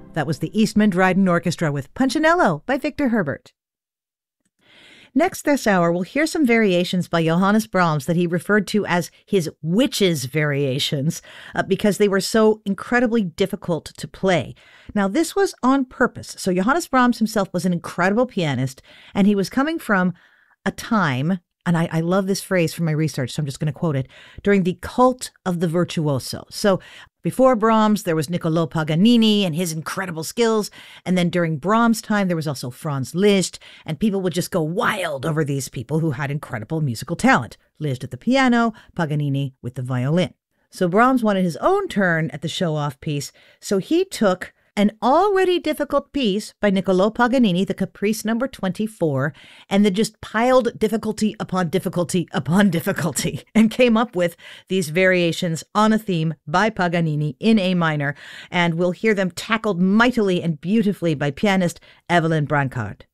That was the Eastman Dryden Orchestra with Punchinello by Victor Herbert. Next this hour, we'll hear some variations by Johannes Brahms that he referred to as his witches' variations because they were so incredibly difficult to play. Now, this was on purpose. So Johannes Brahms himself was an incredible pianist, and he was coming from a time, and I love this phrase from my research, so I'm just going to quote it, during the cult of the virtuoso. So before Brahms, there was Niccolò Paganini and his incredible skills. And then during Brahms' time, there was also Franz Liszt. And people would just go wild over these people who had incredible musical talent. Liszt at the piano, Paganini with the violin. So Brahms wanted his own turn at the show-off piece. So he took an already difficult piece by Niccolò Paganini, the Caprice number 24, and then just piled difficulty upon difficulty upon difficulty and came up with these variations on a theme by Paganini in A minor. And we'll hear them tackled mightily and beautifully by pianist Evelyn Brancard.